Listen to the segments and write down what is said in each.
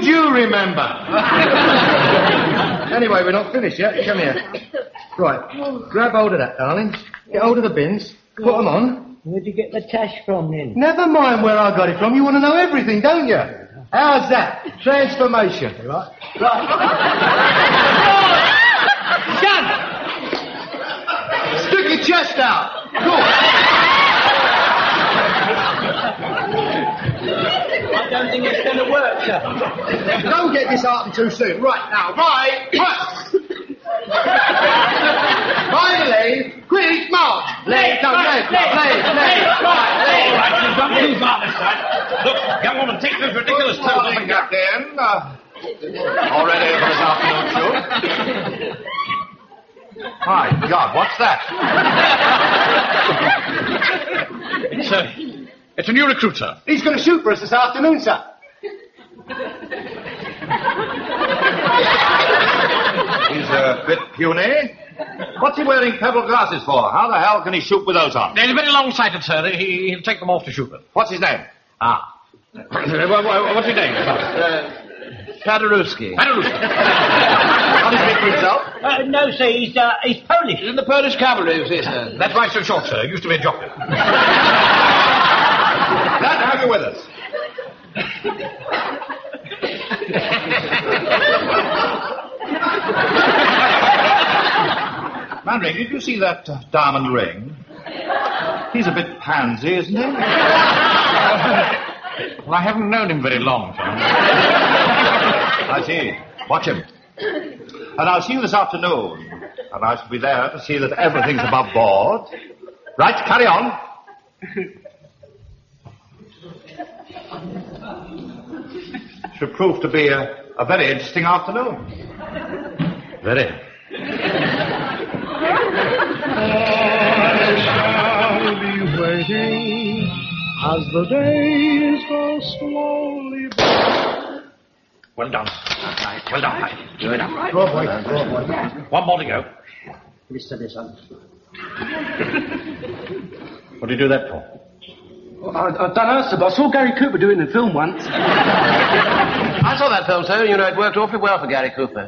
would you remember? Anyway, we're not finished yet. Come here. Right, grab hold of that, darling. Get hold of the bins. Put them on. Where'd you get the tash from, then? Never mind where I got it from. You want to know everything, don't you? How's that? Transformation. Right. Shut! Stick your chest out. Good. I don't think it's going to work, sir. Don't get disheartened too soon. Right now, right. Finally, quick, march. Leg. Right, you've got too far this time. Look, young woman, take this ridiculous Good morning, Captain. All ready for this afternoon shoot? My God, what's that? It's a new recruit, sir. He's going to shoot for us this afternoon, sir. He's a bit puny. What's he wearing pebble glasses for? How the hell can he shoot with those on? He's very long-sighted, sir. He'll take them off to shoot them. What's his name? What's his name? Paderewski. Paderewski. How does he speak for himself? No, sir, he's Polish. In the Polish cavalry, you see, sir. That's why he's so short, sir. He used to be a jockey. Glad to have you with us. Manring, did you see that diamond ring? He's a bit pansy, isn't he? Well, I haven't known him very long, sir. I see. Watch him. And I'll see you this afternoon. And I shall be there to see that everything's above board. Right, carry on. Should prove to be a very interesting afternoon. Very. I shall be waiting as the days go slowly by. Well done. Well done, mate. Do it up. Go boy. One more to go. Mr. Desan. What do you do that for? I don't know, sir, but I saw Gary Cooper doing the film once. I saw that film, sir. You know, it worked awfully well for Gary Cooper.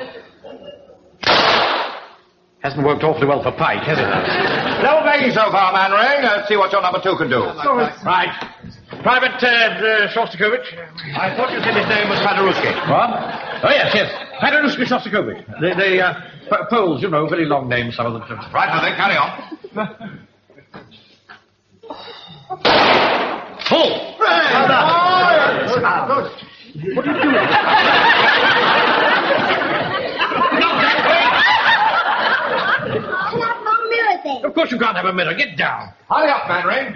Hasn't worked awfully well for Pike, has it? No begging so far, Manring. Let's see what your number 2 can do. Right. Private Shostakovich. I thought you said his name was Paderewski. What? Oh, yes. Paderewski Shostakovich. The Poles, you know, very long names, some of them. Right, now then, carry on. Full! What are you doing? Can I have my mirror then? Of course you can't have a mirror. Get down. Hurry up, Manring.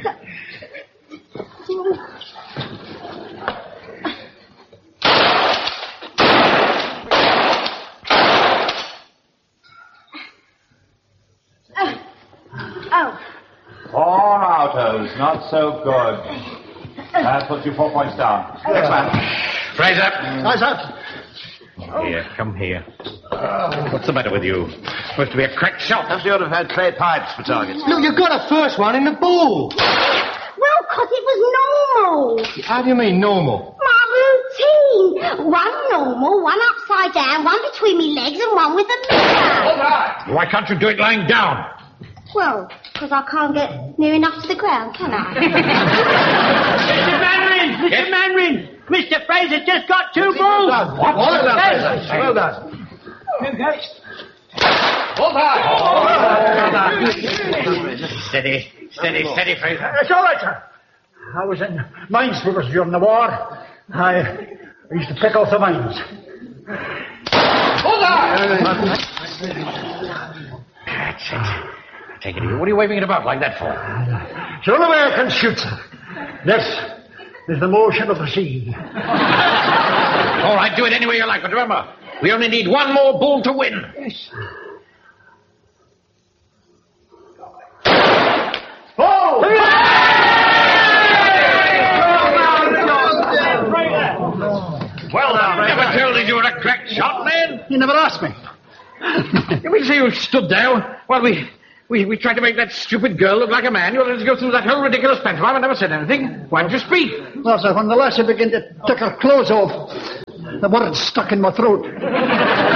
Oh. 4 autos, not so good. That puts you 4 points down. Next man. Fraser. Fraser. Here, come here. What's the matter with you? Supposed to be a cracked shot. Perhaps you ought to have had clay pipes for targets. Look, you got a first one in the ball. Well, 'cause it was normal. How do you mean, normal? My routine. One normal, one upside down, one between me legs, and one with a mirror. Why can't you do it lying down? Well, 'cause I can't get near enough to the ground, can I? Mr. Manring! Mr. Fraser just got 2 balls! Well done, Fraser. Well done. Steady, Fraser. It's all right, sir. I was in minesweepers during the war. I used to pick out the mines. That's it. Take it easy. What are you waving it about like that for? The only way I can shoot, sir. This is the motion of the sea. All right, do it any way you like, but remember, we only need 1 more bull to win. Yes. Oh! Well, I never told you were a cracked shot, man. You never asked me. We see you stood there while we tried to make that stupid girl look like a man. You let us go through that whole ridiculous pantomime and never said anything. Why didn't you speak? Well, sir, when the lassie began to take her clothes off, The word stuck in my throat.